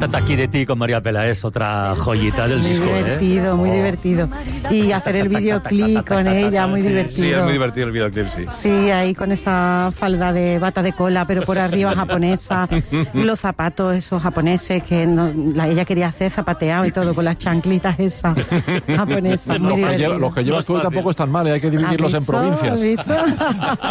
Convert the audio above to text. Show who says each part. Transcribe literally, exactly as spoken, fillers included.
Speaker 1: Tataki de ti con María Peláez, otra joyita del
Speaker 2: muy
Speaker 1: disco.
Speaker 2: Muy divertido,
Speaker 1: ¿eh?
Speaker 2: muy
Speaker 1: oh.
Speaker 2: divertido. Y hacer el videoclip con ella, muy
Speaker 3: sí,
Speaker 2: divertido.
Speaker 3: Sí, es muy divertido el videoclip, sí.
Speaker 2: Sí, ahí con esa falda de bata de cola, pero por arriba japonesa. Los zapatos esos japoneses que no, la, ella quería hacer zapateado y todo, con las chanclitas esas japonesas. Muy
Speaker 4: los, que
Speaker 2: divertido.
Speaker 4: lleva, los que llevas tú tampoco están mal, ¿eh? Hay que dividirlos en provincias.